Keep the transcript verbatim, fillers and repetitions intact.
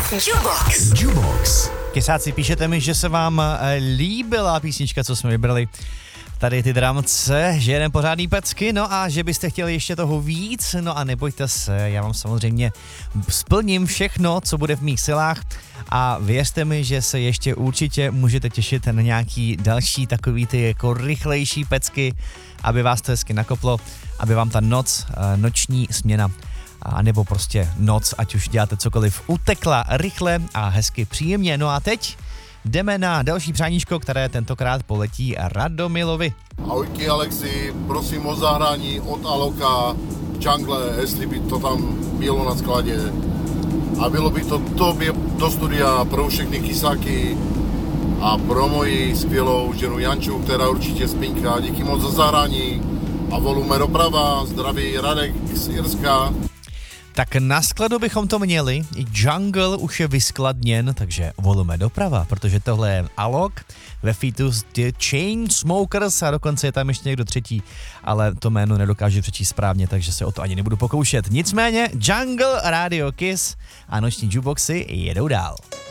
Jukebox. Jukebox. Kysáci, píšete mi, že se vám líbila písnička, co jsme vybrali. Tady ty dramce, že jeden pořádný pecky, no a že byste chtěli ještě toho víc, no a nebojte se, já vám samozřejmě splním všechno, co bude v mých silách a věřte mi, že se ještě určitě můžete těšit na nějaký další takový ty jako rychlejší pecky, aby vás to hezky nakoplo, aby vám ta noc, noční směna a nebo prostě noc, ať už děláte cokoliv, utekla rychle a hezky příjemně. No a teď jdeme na další přáníčko, které tentokrát poletí Radomilovi. Ahojky Alexi, prosím o zahrání od Aloka Jungle, jestli by to tam bylo na skladě. A bylo by to tobě do studia pro všechny kysáky a pro moji skvělou ženu Janču, která určitě spinká. Díky moc za zahrání a volume doprava, zdraví Radek z Irska. Tak na skladu bychom to měli, Jungle už je vyskladněn, takže volume doprava, protože tohle je Alok ve featu s The Chainsmokers a dokonce je tam ještě někdo třetí, ale to jméno nedokážu přečíst správně, takže se o to ani nebudu pokoušet. Nicméně Jungle, Radio Kiss a noční jukeboxy jedou dál.